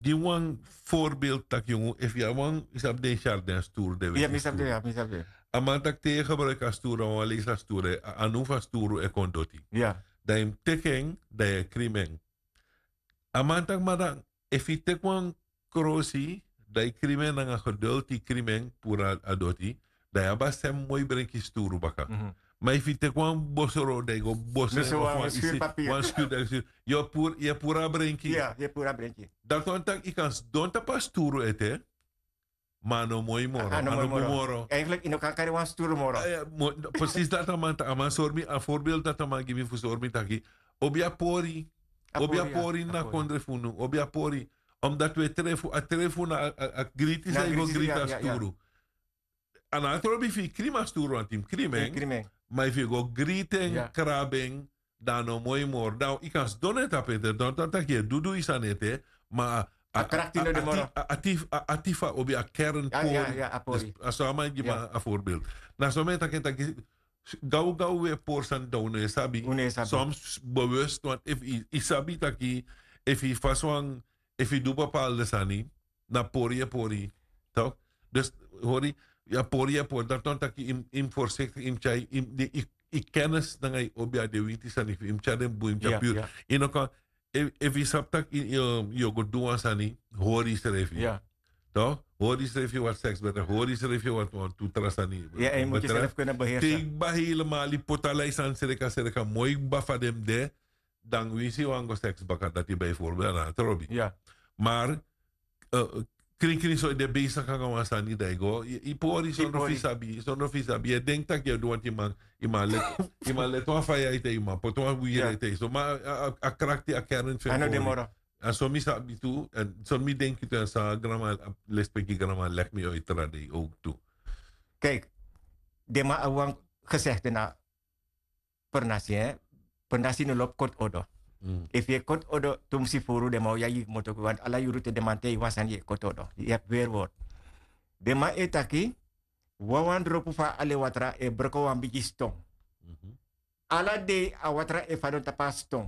Die one voorbeeld dat jongen, if je one is op de jardin stoer de Ja, week misap stoer. de, misap de. Amantak te gebruik als stoer, maar lees als stoer, anufa stoer e kondoti. Ja. Da im teken, da je krimen. Amantak madang, if je tek one krosi, da je krimen na geduld die krimen pura adoti, da je basem mooi brengi stoer baka. Maar if je tek one bosoro, da je go bossen Miso of een one isi, schuurpapier. one schuur, je pura brengi. Ja, je pura brentje. Dat ontak ikans don't pas stoer ete. Mano mooi moro. Ano Ano moro. moro. Eigenlijk in elkaar kan je wel stoer moro. Precies dat aman sormi. Een voorbeeld dat aman give voor sormi taki. Obia pori. Obia pori na kondre funu. Obia pori. Omdat we trefu na a griti sa igo grita sturu. An altro bi fi krima sturu antim krimen. Maar if you go griten krabeng. Dan mooi moro. Dan ikans donet apete. Dan taki dudu isanete. Maar atifa obi a kern pori. Asama je maar een voorbeeld. Na zo met dat gauw weer porsan down sabi. Soms bewust want if isabi taki if i faswang if i doe bepaalde sani na pori toch? Dus hoor je ja pori dat dan taki im voorzichtig im chai im de kennis dan hij obi de witi sani im chai den boem puur. In elkaar if je saptak je go doen sani hori schrijf ja toch hori schrijf je wat seks met hori schrijf je wat toetrasani ja en moet je zelf kunnen beheersen tik ba helemaal die potalai san sereka mooi ba dem de dan wisi wango seks bakat dat je bijvoorbeeld na trobi ja maar kring zo de bezig gaan we staan niet dego i pori zonder visabi je denkt dat je doet iemand let wat van jij te iemand potwa hoe je te zo maar a karakter a kern van en zo mis abitu en zo mi denk je dat sa grama lespeki grama leg me uit trade ook toe kijk de ma awang gezegd na pernasi no lop kot odo if je kot odo tum si furu de mau yayi moto wan ala yurute de mante wasan ye kot odo ye weerwoord de ma etaki wawan dropu fa ale watra e broko wan bigi stong ala de a watra e fadon tapa stong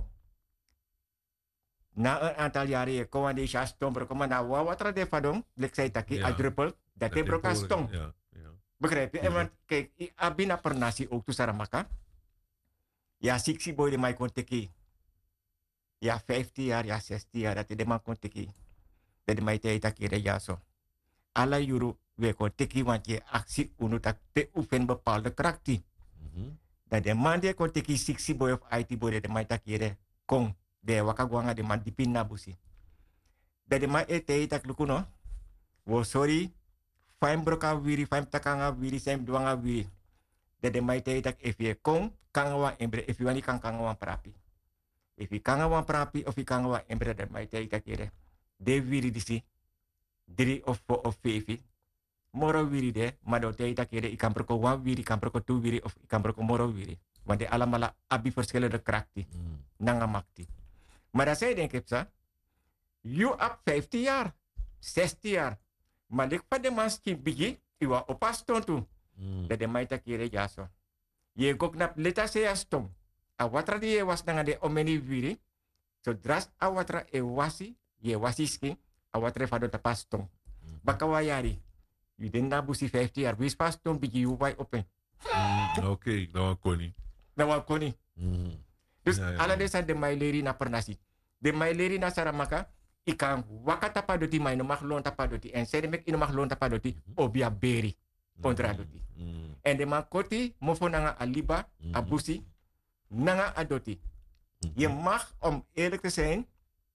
na een aantal jaren je kon de sha stong broko ma na watra de fadon lek say taki a druppel dat de broka stong begrijp je? En want kijk abina pernasi ook tu saramaka ja siksi boy de mai konteki ja 15 jaar, ja 16 jaar, dat de man kon teki. Dat de mij tijd dat je ja zo. Alla juru we kon teki, want je actie unu tak te oefen bepaalde krakti. Dat de man die kon teki 60 boy of IT boy, dat de mij tak je kon. De wakagwanga de man dipin na busi. Dat de mij tijd tak lukuno. Wo sorry, fijn broka wiri, fijn takanga wiri, sem duanga wiri. Dat de mij tijd tak if je kon, kangawa embre, if je wani kan kangawa prapi. If you kanga wan prapi of you kanga wan embreder mai te ikakere. De wiri disi. 3 of 4 of 5. Moro wiri de. Maar do te ikakere. Ik kan proko 1 wiri, ik kan proko 2 wiri of ik kan proko moro wiri. Want de allemaal abi verschillende krakti. Nanga makti. Maar dan zei denk ik zo. You up 15 jaar. 16 jaar. Maar ik van de manski bigi. Iwa opas tontu. Dat de mai takere jaso. Je gok nap leta se astom. A watra die was nanga de omeni wiri. So dras a watra e wasi. Je wasiski. A watra fado tapastom. Baka wayari. You den na busi 50 jaar. Wis pastom bigi you wai open. Oké, nou koni. Nou koni. Dus ala desa de maileri na pernasi. De maileri na saramaka. Ikan waka tapadoti mai no mag loon tapadoti. En sedemek ino mag loon tapadoti. Obia beri. Kontra doti. En de makoti mofo nanga aliba. Abusi. Nanga adoti. Je mag, om eerlijk te zijn,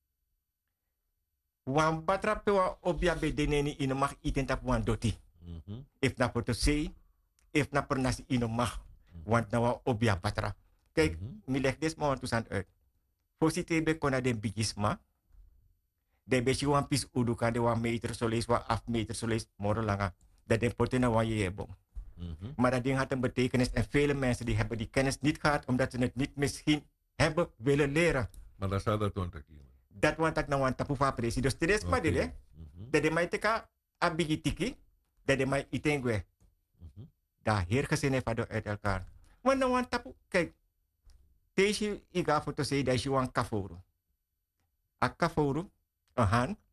wan batrape wa obia bedeneni ino mag iten tap wan doti. If na poto sei, if na pernasi ino mag, want na wa obia batra. Kijk, mi leg des maar toestand uit. Voorzitter be kona den bigisma, de beshi wan pis uduka de wan meter solis, wan af meter solis, moro langa. Dat den potena wan yebong. Maar dat ding had een betekenis en vele mensen die hebben die kennis niet gehad omdat ze het niet misschien hebben willen leren. Maar dat zou dat doen. Dat want ik nou aan tapu van presi. Dus dit is maar dit hè. Dat de mij teka abigitiki, dat de mij itengwe. Daar heergezin van uit elkaar. Maar nou aan tapu, kijk, deze ik ga voor te zeggen dat je een kaforo. A kaforo, een haan,